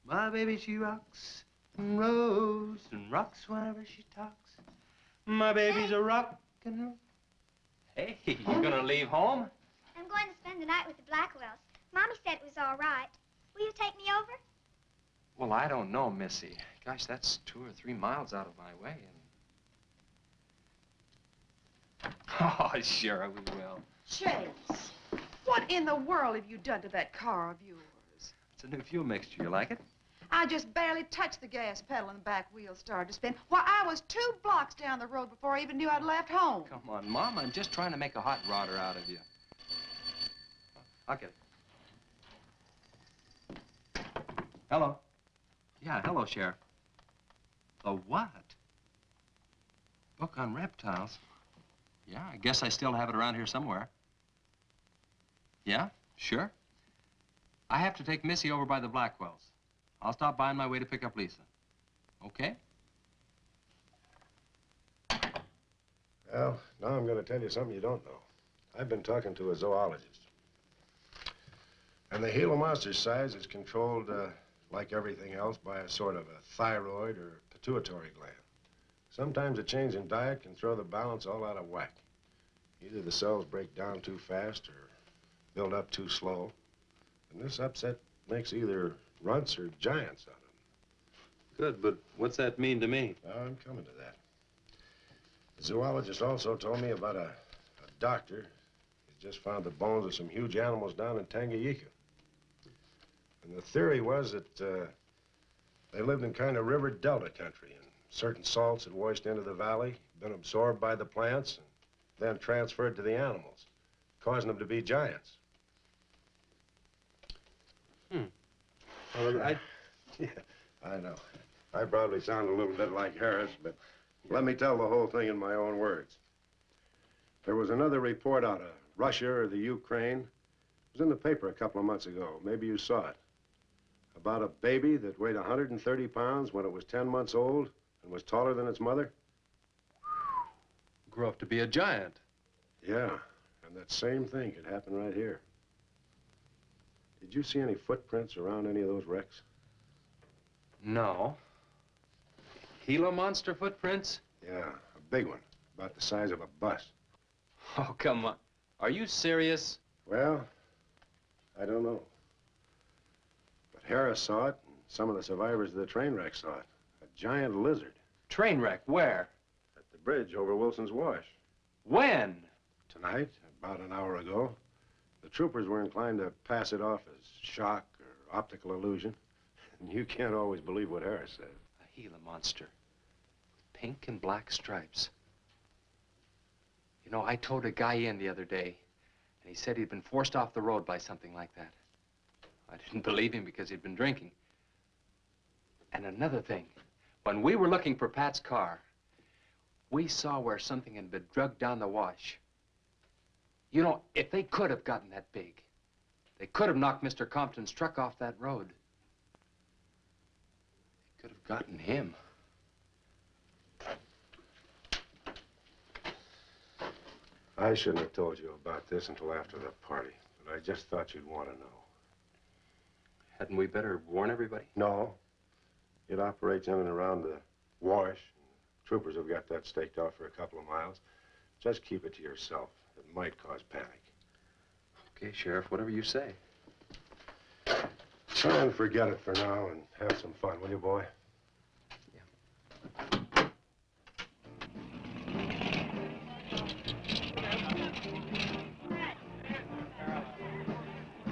My baby, she rocks and rolls and rocks whenever she talks. My baby's a rock and roll. Hey, you gonna leave home? I'm going to spend the night with the Blackwells. Mommy said it was all right. Will you take me over? Well, I don't know, Missy. Gosh, that's 2 or 3 miles out of my way. And... Oh, sure, we will. Chase, what in the world have you done to that car of yours? It's a new fuel mixture. You like it? I just barely touched the gas pedal and the back wheel started to spin. Why, I was 2 blocks down the road before I even knew I'd left home. Come on, Mom. I'm just trying to make a hot rodder out of you. I'll get it. Hello. Yeah, hello, Sheriff. The what? Book on reptiles? Yeah, I guess I still have it around here somewhere. Yeah, sure. I have to take Missy over by the Blackwells. I'll stop by on my way to pick up Lisa. Okay? Well, now I'm going to tell you something you don't know. I've been talking to a zoologist. And the Gila monster size is controlled, like everything else, by a sort of a thyroid or pituitary gland. Sometimes a change in diet can throw the balance all out of whack. Either the cells break down too fast or build up too slow. And this upset makes either runts or giants out of them. Good, but what's that mean to me? Well, I'm coming to that. The zoologist also told me about a doctor. He's just found the bones of some huge animals down in Tanganyika. And the theory was that they lived in kind of river delta country, and certain salts had washed into the valley, been absorbed by the plants, and then transferred to the animals, causing them to be giants. Well, Yeah, I know. I probably sound a little bit like Harris, but let me tell the whole thing in my own words. There was another report out of Russia or the Ukraine. It was in the paper a couple of months ago. Maybe you saw it. About a baby that weighed 130 pounds when it was 10 months old and was taller than its mother. grew up to be a giant. Yeah, and that same thing could happen right here. Did you see any footprints around any of those wrecks? No. Gila monster footprints? Yeah, a big one, about the size of a bus. Oh, come on. Are you serious? Well, I don't know. But Harris saw it, and some of the survivors of the train wreck saw it. A giant lizard. Train wreck, where? At the bridge over Wilson's Wash. When? Tonight, about an hour ago. The troopers were inclined to pass it off as shock or optical illusion. And you can't always believe what Harris said. A Gila monster. Pink and black stripes. You know, I towed a guy in the other day, and he said he'd been forced off the road by something like that. I didn't believe him because he'd been drinking. And another thing, when we were looking for Pat's car, we saw where something had been drugged down the wash. You know, if they could have gotten that big, they could have knocked Mr. Compton's truck off that road. They could have gotten him. I shouldn't have told you about this until after the party, but I just thought you'd want to know. Hadn't we better warn everybody? No. It operates in and around the wash. Troopers have got that staked out for a couple of miles. Just keep it to yourself. It might cause panic. Okay, Sheriff, whatever you say. Try and forget it for now and have some fun, will you, boy?